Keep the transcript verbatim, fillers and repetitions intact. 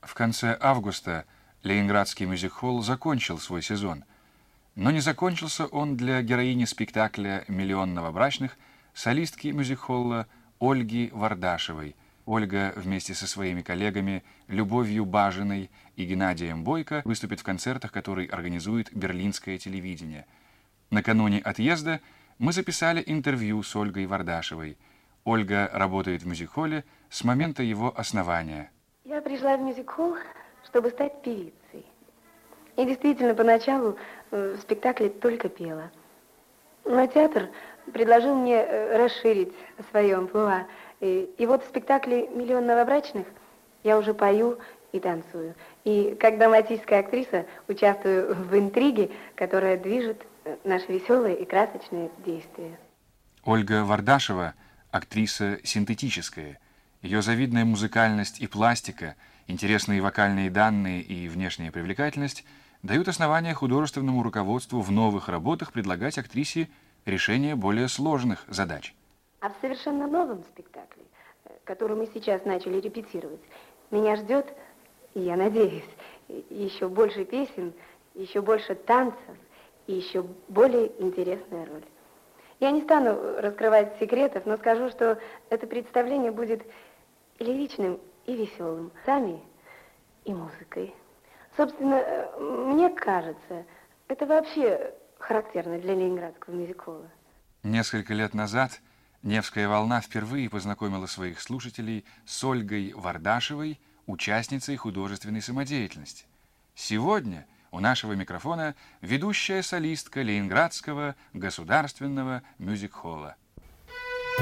В конце августа Ленинградский мюзик-холл закончил свой сезон. Но не закончился он для героини спектакля «Миллион новобрачных», солистки мюзик-холла Ольги Вардашевой. Ольга вместе со своими коллегами Любовью Бажиной и Геннадием Бойко выступит в концертах, которые организует Берлинское телевидение. Накануне отъезда мы записали интервью с Ольгой Вардашевой. Ольга работает в мюзик-холле с момента его основания. Я пришла в мюзик-холл, чтобы стать певицей. И действительно, поначалу в спектакле только пела. Но театр предложил мне расширить свое амплуа. И, и вот в спектакле «Миллион новобрачных» я уже пою и танцую. И как драматическая актриса участвую в интриге, которая движет наше веселое и красочное действие. Ольга Вардашева – актриса синтетическая. Ее завидная музыкальность и пластика, интересные вокальные данные и внешняя привлекательность дают основания художественному руководству в новых работах предлагать актрисе решение более сложных задач. А в совершенно новом спектакле, который мы сейчас начали репетировать, меня ждет, и я надеюсь, еще больше песен, еще больше танцев и еще более интересная роль. Я не стану раскрывать секретов, но скажу, что это представление будет и лиричным, и веселым, сами и музыкой. Собственно, мне кажется, это вообще характерно для ленинградского мюзик-холла. Несколько лет назад «Невская волна» впервые познакомила своих слушателей с Ольгой Вардашевой, участницей художественной самодеятельности. Сегодня у нашего микрофона ведущая солистка Ленинградского государственного мюзик-холла.